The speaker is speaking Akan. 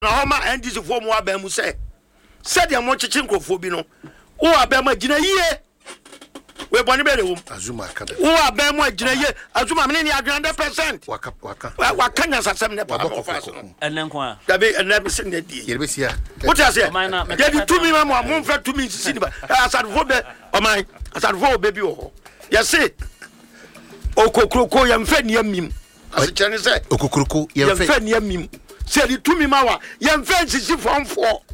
homa NDC fo mu aba mu say said ya mo chichi nkrofo bi no wo aba ma gina yie we boni be lewo Azuma akabe wo aba mu gina yie Azuma me ni 100% waka nya sasem ne papa ofaso enenko a dabe enebe se ne die yerbe sia what you say ya di tumi ma mo mfa tumi sisi ba asadfo be oman asadfo obebi wo ya say okokroko ya mfa ni amim asechane say okokroko ya mfa ni amim se di tumi ma wa ya mfa sisi fonfo